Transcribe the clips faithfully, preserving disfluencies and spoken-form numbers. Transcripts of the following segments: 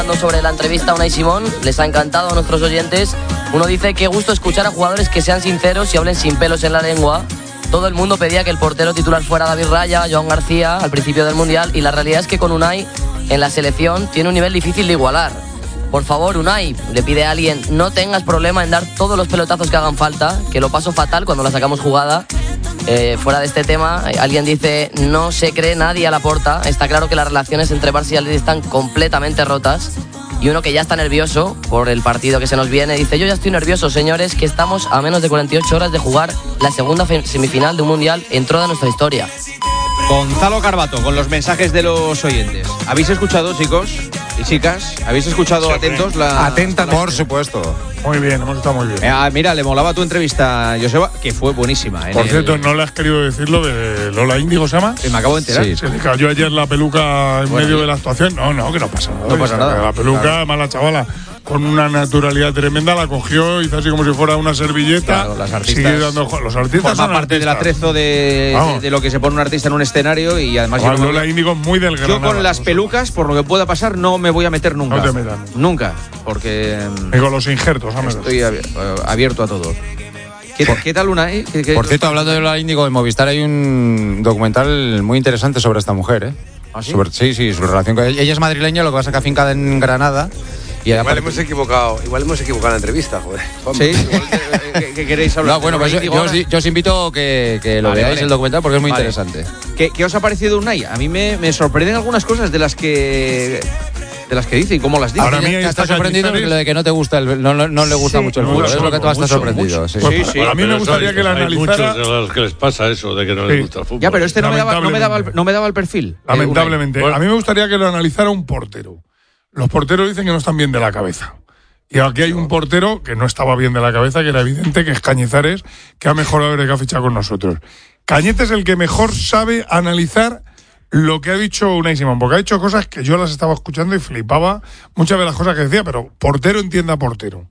Sobre la entrevista a Unai Simón, les ha encantado a nuestros oyentes. Uno dice: qué gusto escuchar a jugadores que sean sinceros y hablen sin pelos en la lengua. Todo el mundo pedía que el portero titular fuera David Raya, Joan García, al principio del Mundial, y la realidad es que con Unai en la selección tiene un nivel difícil de igualar. Por favor, Unai, le pide a alguien, no tengas problema en dar todos los pelotazos que hagan falta, que lo paso fatal cuando la sacamos jugada. Eh, fuera de este tema, alguien dice: no se cree nadie a Laporta. Está claro que las relaciones entre Barça y Atleti están completamente rotas. Y uno que ya está nervioso por el partido que se nos viene dice: yo ya estoy nervioso, señores, que estamos a menos de cuarenta y ocho horas de jugar la segunda semifinal de un Mundial en toda nuestra historia. Gonzalo Carbato, con los mensajes de los oyentes. ¿Habéis escuchado, chicos y chicas? ¿Habéis escuchado sí, atentos? La, Atenta, la... por supuesto. Muy bien, hemos estado muy bien. Eh, mira, le molaba tu entrevista, Joseba, que fue buenísima. Por el... cierto, ¿no le has querido decir lo de Lola Índigo, se llama? Eh, me acabo de enterar. Sí, se le cayó ayer la peluca en bueno, medio de la actuación. No, no, que no pasa nada. No pasa nada. La peluca, claro. mala chavala, con una naturalidad tremenda, la cogió, hizo así como si fuera una servilleta. Claro, las artistas. Sigue dando, los artistas forma son parte artistas. del atrezo de, de, de lo que se pone un artista en un escenario y además. Bueno, Lola Índigo muy del Yo con las pelucas, por lo que pueda pasar, no me voy a meter nunca. No te metas. Nunca, porque. Y con los injertos, ¿sabes? Estoy abierto a todo. ¿Qué, ¿Qué tal una? Eh? ¿Qué, qué Por cierto, hablando de Lola Índigo, en Movistar hay un documental muy interesante sobre esta mujer, ¿eh? ¿Ah, sí? Sobre, sí, sí, su relación con ella. Ella es madrileña, lo que pasa es que afincada en Granada. Y igual hemos equivocado, igual hemos equivocado en la entrevista, joder. Sí. ¿Qué, qué queréis hablar? No, bueno, pues yo, yo, os, yo os invito a que, que lo vale, veáis vale. el documental porque es muy vale. interesante. ¿Qué, ¿Qué os ha parecido Unai? A mí me, me sorprenden algunas cosas de las que de las que dice y cómo las dice. Ahora a mí te estás sorprendido lo de que no te gusta el, no, no, no le gusta sí. mucho el fútbol. Es lo que tú estás sorprendido. Sí, sí, sí. A mí me gustaría que la analizara. Hay muchos a los que les pasa eso de que no les sí. gusta el fútbol. Ya, pero este no me daba, no me daba, el, no me daba el perfil. Lamentablemente. Eh, bueno. A mí me gustaría que lo analizara un portero. Los porteros dicen que no están bien de la cabeza. Y aquí hay un portero que no estaba bien de la cabeza, que era evidente, que es Cañizares, que ha mejorado desde que ha fichado con nosotros. Cañete es el que mejor sabe analizar lo que ha dicho Unai Simón, porque ha dicho cosas que yo las estaba escuchando y flipaba muchas de las cosas que decía, pero portero entienda portero.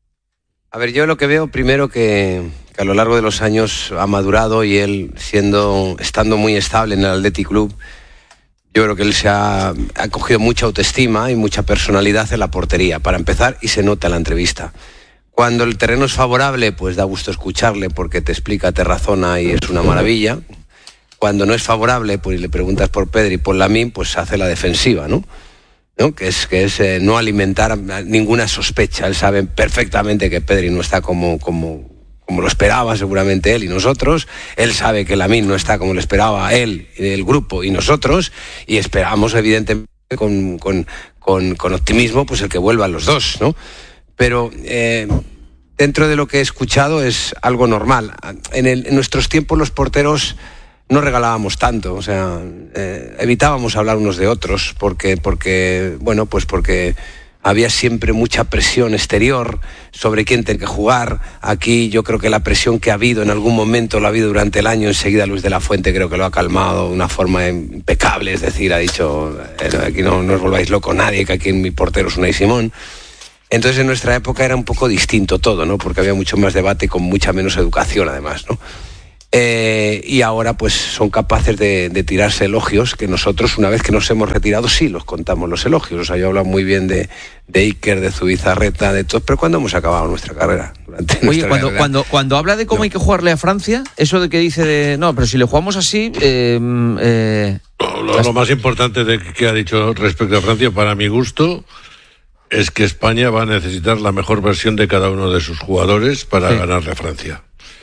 A ver, yo lo que veo primero que, que a lo largo de los años ha madurado y él siendo estando muy estable en el Athletic Club, yo creo que él se ha, ha cogido mucha autoestima y mucha personalidad en la portería, para empezar, y se nota en la entrevista. Cuando el terreno es favorable, pues da gusto escucharle porque te explica, te razona y es una maravilla. Cuando no es favorable, pues le preguntas por Pedri y por Lamine, pues hace la defensiva, ¿no? ¿No? Que es, que es eh, no alimentar ninguna sospecha. Él sabe perfectamente que Pedri no está como, como, como lo esperaba seguramente él y nosotros. Él sabe que Lamine no está como lo esperaba él, el grupo y nosotros. Y esperamos, evidentemente, con, con, con, con optimismo, pues el que vuelvan los dos, ¿no? Pero eh, dentro de lo que he escuchado es algo normal. En, el, en nuestros tiempos los porteros no regalábamos tanto, o sea, eh, evitábamos hablar unos de otros porque, porque, bueno, pues porque había siempre mucha presión exterior sobre quién tiene que jugar. Aquí yo creo que la presión que ha habido en algún momento, la ha habido durante el año, enseguida Luis de la Fuente creo que lo ha calmado de una forma impecable, es decir, ha dicho, eh, aquí no, no os volváis loco nadie, que aquí mi portero es Unai Simón. Entonces en nuestra época era un poco distinto todo, ¿no? Porque había mucho más debate y con mucha menos educación además, ¿no? Eh, y ahora pues son capaces de, de tirarse elogios que nosotros una vez que nos hemos retirado sí los contamos los elogios. O sea, yo he hablado muy bien de, de Iker, de Zubizarreta, de todo, pero cuando hemos acabado nuestra carrera. Durante Oye, cuando, carrera. cuando cuando habla de cómo no. hay que jugarle a Francia, eso de que dice de no, pero si le jugamos así eh, eh, lo, lo, lo más importante de que ha dicho respecto a Francia, para mi gusto, es que España va a necesitar la mejor versión de cada uno de sus jugadores para sí. ganarle a Francia.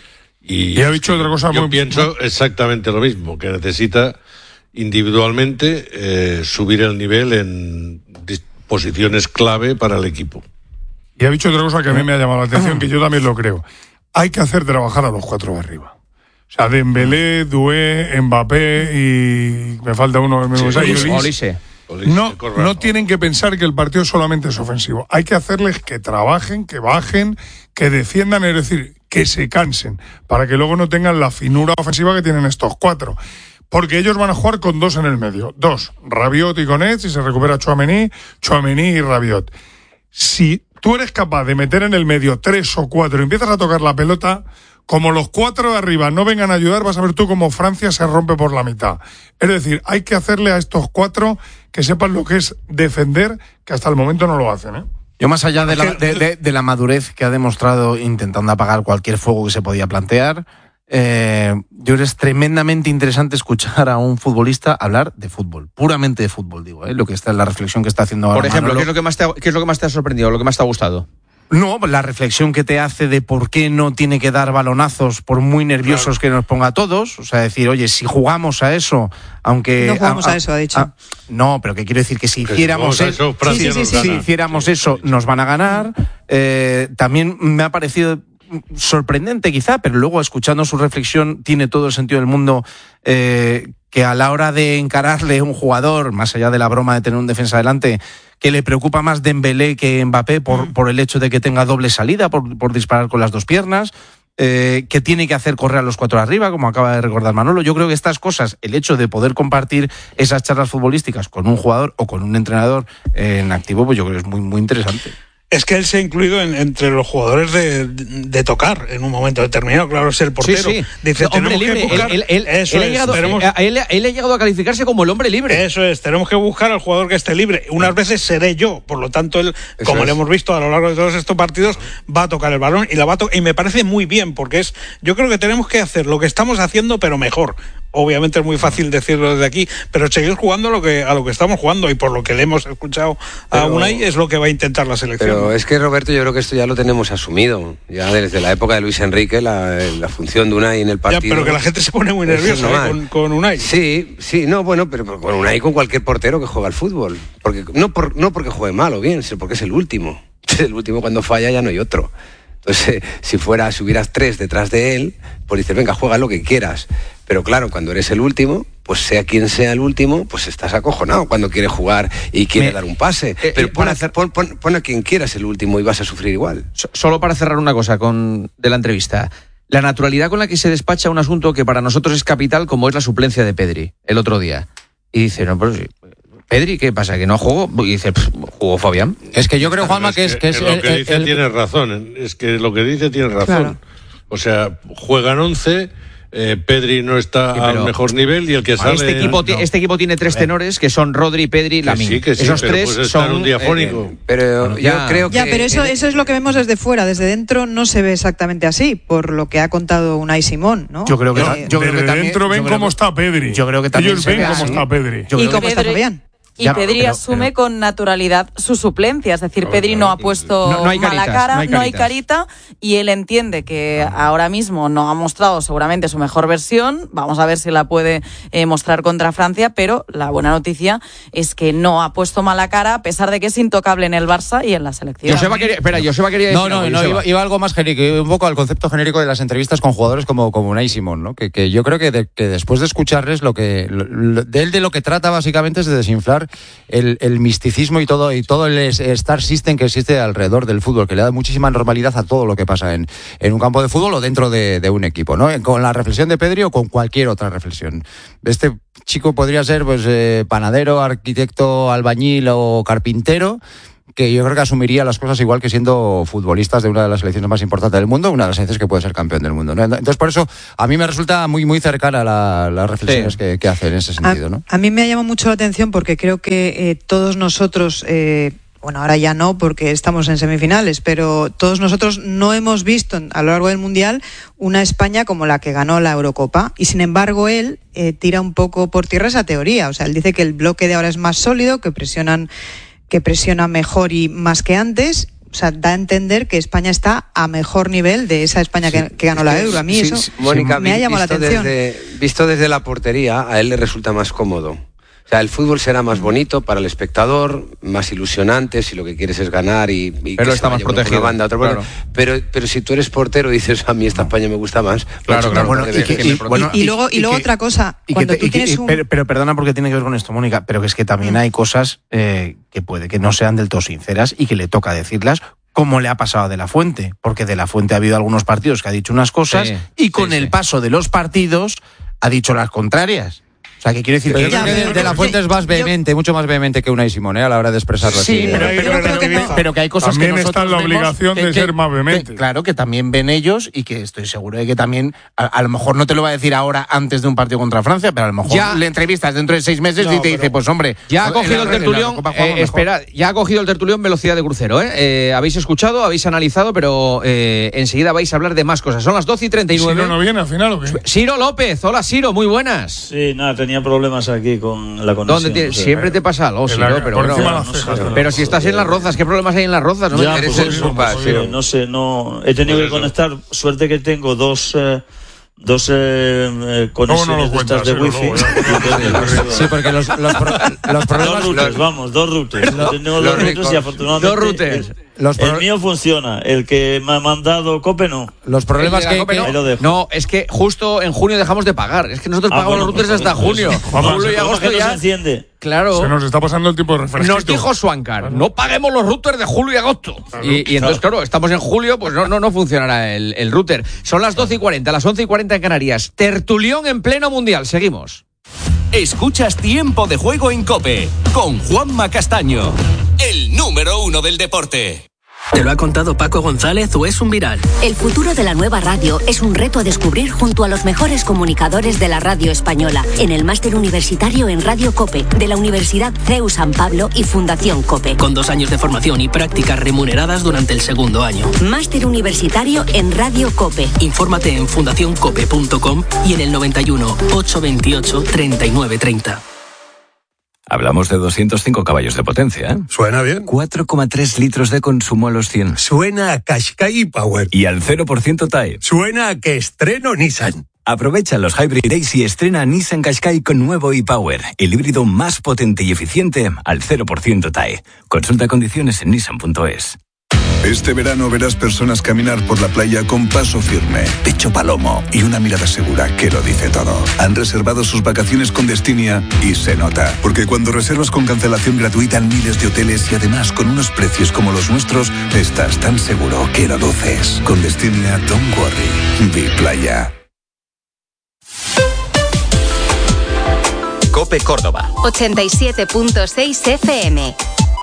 Y, y ha dicho otra cosa yo muy... pienso exactamente lo mismo, que necesita individualmente eh, subir el nivel en posiciones clave para el equipo. Y ha dicho otra cosa que a mí me ha llamado la atención, que yo también lo creo. Hay que hacer trabajar a los cuatro de arriba. O sea, Dembélé, Doué, Mbappé y me falta uno. Me sí, Olise. Olise. No, no tienen que pensar que el partido solamente es ofensivo. Hay que hacerles que trabajen, que bajen, que defiendan, es decir, que se cansen, para que luego no tengan la finura ofensiva que tienen estos cuatro. Porque ellos van a jugar con dos en el medio. Dos, Rabiot y Gonet, si se recupera Tchouaméni, Tchouaméni y Rabiot. Si tú eres capaz de meter en el medio tres o cuatro y empiezas a tocar la pelota, como los cuatro de arriba no vengan a ayudar, vas a ver tú cómo Francia se rompe por la mitad. Es decir, hay que hacerle a estos cuatro que sepan lo que es defender, que hasta el momento no lo hacen, ¿eh? Yo, más allá de la, de, de, de la madurez que ha demostrado intentando apagar cualquier fuego que se podía plantear, eh, yo creo que es tremendamente interesante escuchar a un futbolista hablar de fútbol, puramente de fútbol, digo, ¿eh? Lo que está en la reflexión que está haciendo ahora. Por ejemplo, Manolo. ¿qué es lo que más te ha, qué es lo que más te ha sorprendido, lo que más te ha gustado? No, la reflexión que te hace de por qué no tiene que dar balonazos por muy nerviosos claro. que nos ponga a todos. O sea, decir, oye, si jugamos a eso, aunque... No jugamos a, a, a eso, ha dicho. A, no, pero que quiero decir que si hiciéramos que eso, eso, sí, sí, sí, si hiciéramos sí, eso, nos van a ganar. Eh, también me ha parecido sorprendente quizá, pero luego escuchando su reflexión tiene todo el sentido del mundo, eh, que a la hora de encararle a un jugador, más allá de la broma de tener un defensa delante, que le preocupa más Dembélé que Mbappé por, mm. por el hecho de que tenga doble salida, por, por disparar con las dos piernas, eh, que tiene que hacer correr a los cuatro arriba, como acaba de recordar Manolo. Yo creo que estas cosas, el hecho de poder compartir esas charlas futbolísticas con un jugador o con un entrenador eh, en activo, pues yo creo que es muy, muy interesante. Es que él se ha incluido en, entre los jugadores de, de, de tocar en un momento determinado, claro, es el portero. Sí, sí. Dice, hombre tenemos libre. que buscar... Él, él, eso él, es, ha llegado, tenemos... él, él ha llegado a calificarse como el hombre libre. Eso es, tenemos que buscar al jugador que esté libre. Unas veces seré yo, por lo tanto, él, eso como es. le hemos visto a lo largo de todos estos partidos, va a tocar el balón y la va a to- y me parece muy bien, porque es, yo creo que tenemos que hacer lo que estamos haciendo, pero mejor. Obviamente es muy fácil decirlo desde aquí, pero seguir jugando lo que, a lo que estamos jugando, y por lo que le hemos escuchado a pero, Unai es lo que va a intentar la selección. Pero es que, Roberto, yo creo que esto ya lo tenemos asumido, ya desde la época de Luis Enrique, la, la función de Unai en el partido. Ya, pero que la gente se pone muy nerviosa ¿eh? con, con Unai. Sí, sí, no, bueno, pero con Unai, con cualquier portero que juega al fútbol, porque no, por, no porque juegue mal o bien, sino porque es el último. El último, cuando falla ya no hay otro. Entonces, si fuera, si hubieras tres detrás de él, pues dices, venga, juega lo que quieras. Pero claro, cuando eres el último, pues sea quien sea el último, pues estás acojonado cuando quiere jugar y quiere Me, dar un pase. Eh, Pero pon a, hacer... pon, pon, pon a quien quieras el último y vas a sufrir igual. So, solo para cerrar una cosa con, de la entrevista. La naturalidad con la que se despacha un asunto que para nosotros es capital, como es la suplencia de Pedri, el otro día. Y dice, no, pero sí, Pedri, ¿qué pasa? ¿Que no jugó? Y dice, jugó Fabián. Es que yo creo, Juanma, que es... Que es, es lo el, que el, dice el, tiene razón. Es que lo que dice tiene razón. Claro. O sea, juegan once... Eh, Pedri no está sí, al mejor nivel y el que sale... Este equipo, no. este equipo tiene tres tenores que son Rodri, Pedri y Lamine. Sí, que sí, Esos pero tres pues son un diafónico. Eh, pero bueno, ya, yo creo que... Ya, pero eso, eso es lo que vemos desde fuera. Desde dentro no se ve exactamente así, por lo que ha contado Unai Simón, ¿no? Yo creo que, eh, yo creo desde que también, dentro ven cómo está Pedri. Yo creo que también Ellos ven cómo está Pedri. Y cómo está Fabián. Y ya, Pedri pero, asume pero, con naturalidad su suplencia, es decir, pero, Pedri no ha puesto no, no hay mala caritas, cara, no hay, no hay carita, y él entiende que ahora mismo no ha mostrado seguramente su mejor versión. Vamos a ver si la puede eh, mostrar contra Francia, pero la buena noticia es que no ha puesto mala cara, a pesar de que es intocable en el Barça y en la selección. Joseba quería, espera, Joseba quería decir No, no, no, iba, iba algo más genérico, un poco al concepto genérico de las entrevistas con jugadores como, como Unai Simón, ¿no? Que, que yo creo que, de, que después de escucharles, lo que lo, de él de lo que trata básicamente es de desinflar el el misticismo y todo y todo el star system que existe alrededor del fútbol, que le da muchísima normalidad a todo lo que pasa en, en un campo de fútbol o dentro de, de un equipo, ¿no? Con la reflexión de Pedri o con cualquier otra reflexión. Este chico podría ser pues eh, panadero, arquitecto, albañil o carpintero, que yo creo que asumiría las cosas igual que siendo futbolistas de una de las selecciones más importantes del mundo, una de las selecciones que puede ser campeón del mundo, ¿no? Entonces, por eso, a mí me resulta muy muy cercana la, las reflexiones sí. que, que hace en ese sentido, ¿no? A, a mí me ha llamado mucho la atención porque creo que eh, todos nosotros... Eh, bueno, ahora ya no porque estamos en semifinales, pero todos nosotros no hemos visto a lo largo del Mundial una España como la que ganó la Eurocopa, y sin embargo él eh, tira un poco por tierra esa teoría. O sea, él dice que el bloque de ahora es más sólido, que presionan... que presiona mejor y más que antes. O sea, da a entender que España está a mejor nivel de esa España sí, que, que ganó la Euro. A mí sí, eso sí, Mónica, me ha llamado la atención. Desde, visto desde la portería, a él le resulta más cómodo. O sea, el fútbol será más bonito para el espectador, más ilusionante si lo que quieres es ganar y, y pero está más protegido. Banda, otro claro. pero, pero si tú eres portero y dices, a mí esta España me gusta más. Claro, claro. Bueno, y, que, y, bueno, y, y luego, y, y luego que, otra cosa. Y cuando que, tú y tienes que, un... pero, pero perdona porque tiene que ver con esto, Mónica, pero que es que también mm. hay cosas eh, que puede que no sean del todo sinceras y que le toca decirlas, como le ha pasado a De La Fuente, porque De La Fuente ha habido algunos partidos que ha dicho unas cosas sí, y con sí, el sí. paso de los partidos ha dicho las contrarias. O sea, que quiere decir Pero que... yo creo que de, de la Fuente es más vehemente, yo... mucho más vehemente que Unai Simón, ¿eh? A la hora de expresarlo. Sí, así, pero, ¿eh? pero, pero, pero, que, pero que hay cosas también que nosotros está en la vemos obligación que, de que, ser más vehemente. Que, claro, que también ven ellos y que estoy seguro de que también, a, a lo mejor no te lo va a decir ahora antes de un partido contra Francia, pero a lo mejor ya, le entrevistas dentro de seis meses no, y te dice, pues hombre... Ya ha cogido el tertulión, eh, espera, ya ha cogido el tertulión velocidad de crucero, ¿eh? eh habéis escuchado, habéis analizado, pero eh, enseguida vais a hablar de más cosas. Son las doce y treinta y nueve. ¿Ciro no viene al final o qué? Ciro López, hola Ciro, muy buenas. Sí, nada, tenía problemas aquí con la conexión. ¿Dónde te, o sea, siempre te pasa algo, Ciro, la, pero bueno. No sé, pero si estás en Las Rozas, ¿qué problemas hay en Las Rozas? No ya, me pues interesa. eso, pues, sí, no sé, no he tenido que conectar. Suerte que tengo dos. Eh, Dos eh, conexiones no, no de estas de wifi. Sí, porque los, los, pro, los problemas... Dos routers, vamos, dos routers. Lo, tengo dos routers y afortunadamente... Dos routers. El, los pro... el mío funciona, el que me ha mandado Cope no. Los problemas que... Cope, que... No. no, es que justo en junio dejamos de pagar. Es que nosotros ah, pagamos bueno, los routers pues, hasta junio. Pues, julio y agosto ya... se enciende. Claro. Se nos está pasando el tipo de refresco. Nos dijo Swankar, no paguemos los routers de julio y agosto. Claro, y, y entonces, claro, estamos en julio, pues no, no, no funcionará el, el router. Son las doce y cuarenta, las once y cuarenta en Canarias. Tertulión en pleno mundial. Seguimos. Escuchas Tiempo de Juego en COPE con Juanma Castaño, el número uno del deporte. ¿Te lo ha contado Paco González o es un viral? El futuro de la nueva radio es un reto a descubrir junto a los mejores comunicadores de la radio española en el máster universitario en Radio COPE de la Universidad C E U San Pablo y Fundación COPE. Con dos años de formación y prácticas remuneradas durante el segundo año. Máster universitario en Radio COPE. Infórmate en fundación cope punto com y en el noventa y uno, ochocientos veintiocho, treinta y nueve treinta. Hablamos de doscientos cinco caballos de potencia, ¿eh? Suena bien. cuatro coma tres litros de consumo a los cien. Suena a Qashqai Power. Y al cero por ciento T A E. Suena a que estreno Nissan. Aprovecha los Hybrid Days y estrena Nissan Qashqai con nuevo e-Power, el híbrido más potente y eficiente al cero por ciento T A E. Consulta condiciones en nissan punto es. Este verano verás personas caminar por la playa con paso firme, pecho palomo y una mirada segura que lo dice todo. Han reservado sus vacaciones con Destinia y se nota. Porque cuando reservas con cancelación gratuita en miles de hoteles y además con unos precios como los nuestros, estás tan seguro que lo luces. Con Destinia, don't worry. Be playa. COPE Córdoba. ochenta y siete punto seis F M.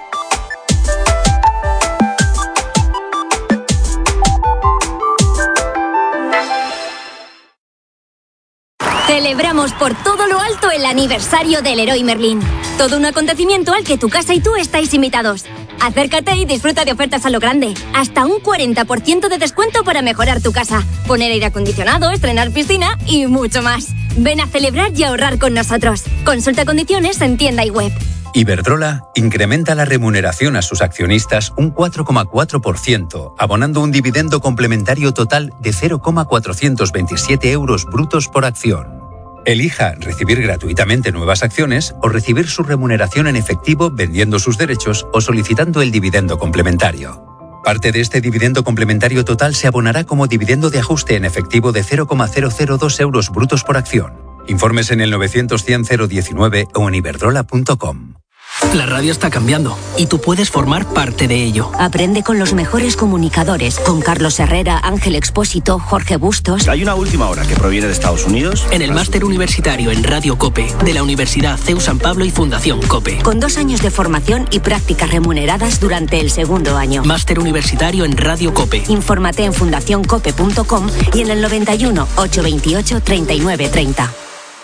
Celebramos por todo lo alto el aniversario del Leroy Merlin. Todo un acontecimiento al que tu casa y tú estáis invitados. Acércate y disfruta de ofertas a lo grande. Hasta un cuarenta por ciento de descuento para mejorar tu casa, poner aire acondicionado, estrenar piscina y mucho más. Ven a celebrar y ahorrar con nosotros. Consulta condiciones en tienda y web. Iberdrola incrementa la remuneración a sus accionistas un cuatro coma cuatro por ciento, abonando un dividendo complementario total de cero coma cuatrocientos veintisiete euros brutos por acción. Elija recibir gratuitamente nuevas acciones o recibir su remuneración en efectivo vendiendo sus derechos o solicitando el dividendo complementario. Parte de este dividendo complementario total se abonará como dividendo de ajuste en efectivo de cero coma cero cero dos euros brutos por acción. Informes en el novecientos cien cero diecinueve o en iberdrola punto com. La radio está cambiando y tú puedes formar parte de ello. Aprende con los mejores comunicadores, con Carlos Herrera, Ángel Expósito, Jorge Bustos. Hay una última hora que proviene de Estados Unidos. En el máster universitario en Radio COPE de la Universidad C E U San Pablo y Fundación COPE. Con dos años de formación y prácticas remuneradas durante el segundo año. Máster universitario en Radio COPE. Infórmate en fundación cope punto com y en el noventa y uno, ochocientos veintiocho, treinta y nueve treinta.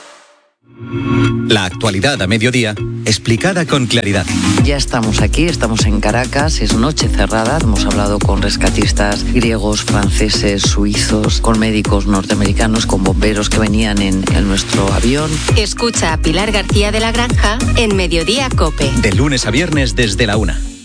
La actualidad a mediodía, explicada con claridad. Ya estamos aquí, estamos en Caracas, es noche cerrada. Hemos hablado con rescatistas griegos, franceses, suizos, con médicos norteamericanos, con bomberos que venían en, en nuestro avión. Escucha a Pilar García de la Granja en Mediodía COPE. De lunes a viernes desde la una.